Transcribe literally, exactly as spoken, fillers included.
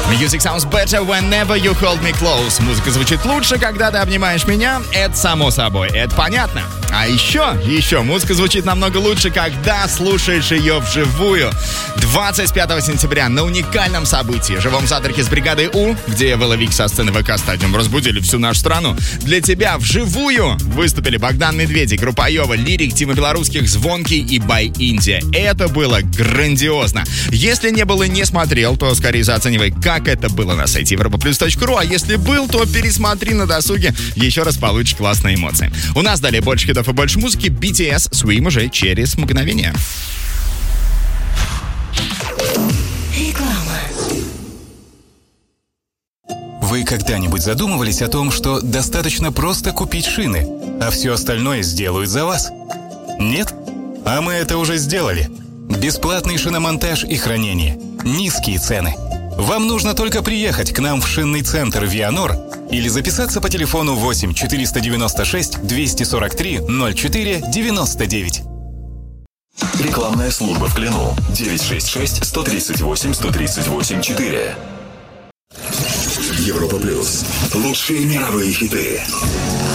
Music sounds better whenever you hold me close. Музыка звучит лучше, когда ты обнимаешь меня. Это само собой, это понятно. А еще, еще, музыка звучит намного лучше, когда слушаешь ее вживую. двадцать пятого сентября на уникальном событии, живом завтраке с бригадой У, где Эвела Вик со сцены ВК Стадиум разбудили всю нашу страну. Для тебя вживую выступили Богдан Медведи, группа Айова, Лирик, Тима Белорусских, Звонкий и Бай Индия. Это было грандиозно. Если не был и не смотрел, то скорее заценивай, как это было на сайте европа плюс точка ру, а если был, то пересмотри на досуге, еще раз получишь классные эмоции. У нас далее больше хитов и больше музыки. би ти эс Swim уже через мгновение. Вы когда-нибудь задумывались о том, что достаточно просто купить шины, а все остальное сделают за вас? Нет? А мы это уже сделали. Бесплатный шиномонтаж и хранение. Низкие цены. Вам нужно только приехать к нам в шинный центр Вианор или записаться по телефону восемь четыреста девяносто шесть двести сорок три ноль четыре девяносто девять. Рекламная служба в Клину. девять шесть шесть сто тридцать восемь сто тридцать восемь четыре. Европа плюс. Лучшие мировые хиты.